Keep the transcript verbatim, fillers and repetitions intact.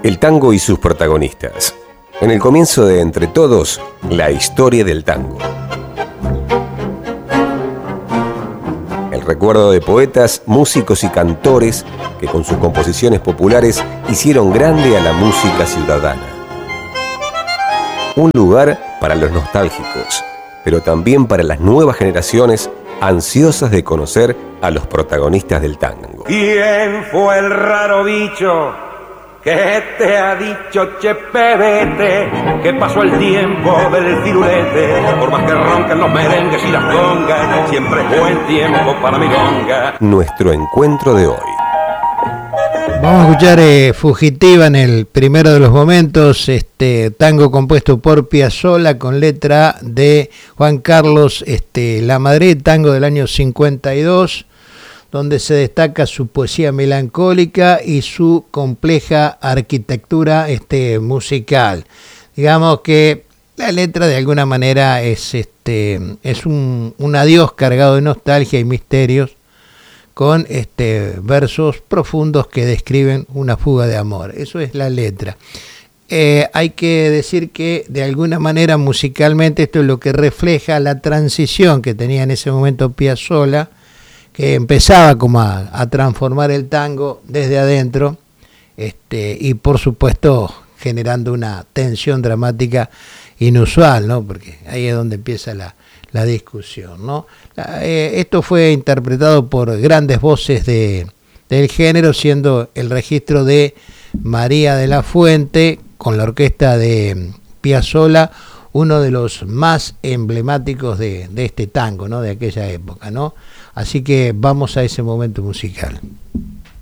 El tango y sus protagonistas. En el comienzo de Entre Todos, la historia del tango. El recuerdo de poetas, músicos y cantores que con sus composiciones populares hicieron grande a la música ciudadana. Un lugar para los nostálgicos, pero también para las nuevas generaciones ansiosas de conocer a los protagonistas del tango. ¿Quién fue el raro bicho que te ha dicho, che pebete, que pasó el tiempo del firulete? Por más que ronquen los merengues y las congas, siempre es buen tiempo para mi conga. Nuestro encuentro de hoy. Vamos a escuchar eh, Fugitiva en el primero de los momentos, este tango compuesto por Piazzolla con letra de Juan Carlos este, Lamadrid, tango del año cincuenta y dos, donde se destaca su poesía melancólica y su compleja arquitectura este, musical. Digamos que la letra de alguna manera es, este, es un, un adiós cargado de nostalgia y misterios, con este, versos profundos que describen una fuga de amor. Eso es la letra. Eh, hay que decir que de alguna manera musicalmente esto es lo que refleja la transición que tenía en ese momento Piazzolla, que empezaba como a, a transformar el tango desde adentro, este, y por supuesto generando una tensión dramática inusual, ¿no? Porque ahí es donde empieza la, la discusión, ¿no? Eh, esto fue interpretado por grandes voces de, del género, siendo el registro de María de la Fuente con la orquesta de Piazzolla uno de los más emblemáticos de, de este tango, ¿no? De aquella época, ¿no? Así que vamos a ese momento musical.